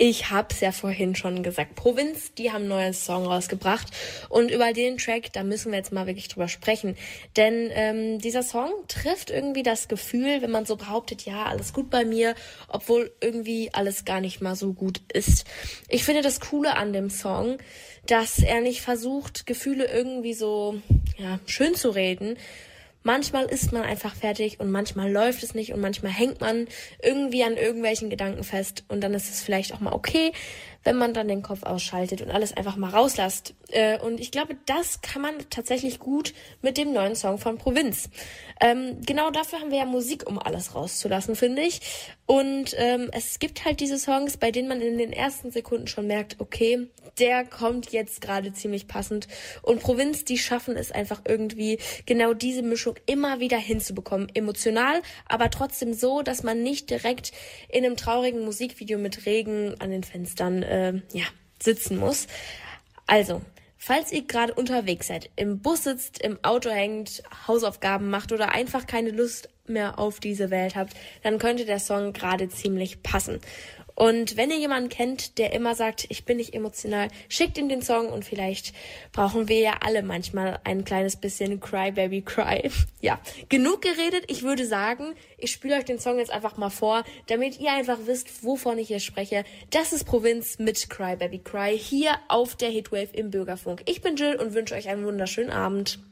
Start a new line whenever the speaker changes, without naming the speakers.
Ich hab's ja vorhin schon gesagt. Provinz, die haben einen neuen Song rausgebracht. Und über den Track, da müssen wir jetzt mal wirklich drüber sprechen. Denn dieser Song trifft irgendwie das Gefühl, wenn man so behauptet, ja, alles gut bei mir, obwohl irgendwie alles gar nicht mal so gut ist. Ich finde das Coole an dem Song, dass er nicht versucht, Gefühle irgendwie so schön zu reden. Manchmal ist man einfach fertig und manchmal läuft es nicht und manchmal hängt man irgendwie an irgendwelchen Gedanken fest und dann ist es vielleicht auch mal okay, wenn man dann den Kopf ausschaltet und alles einfach mal rauslässt. Und ich glaube, das kann man tatsächlich gut mit dem neuen Song von Provinz. Genau dafür haben wir ja Musik, um alles rauszulassen, finde ich. Und es gibt halt diese Songs, bei denen man in den ersten Sekunden schon merkt, okay, der kommt jetzt gerade ziemlich passend. Und Provinz, die schaffen es einfach irgendwie, genau diese Mischung immer wieder hinzubekommen. Emotional, aber trotzdem so, dass man nicht direkt in einem traurigen Musikvideo mit Regen an den Fenstern sitzen muss. Also, falls ihr gerade unterwegs seid, im Bus sitzt, im Auto hängt, Hausaufgaben macht oder einfach keine Lust mehr auf diese Welt habt, dann könnte der Song gerade ziemlich passen. Und wenn ihr jemanden kennt, der immer sagt, ich bin nicht emotional, schickt ihm den Song und vielleicht brauchen wir ja alle manchmal ein kleines bisschen Cry Baby Cry. Ja, genug geredet. Ich würde sagen, ich spiele euch den Song jetzt einfach mal vor, damit ihr einfach wisst, wovon ich hier spreche. Das ist Provinz mit Cry Baby Cry hier auf der Hitwave im Bürgerfunk. Ich bin Jill und wünsche euch einen wunderschönen Abend.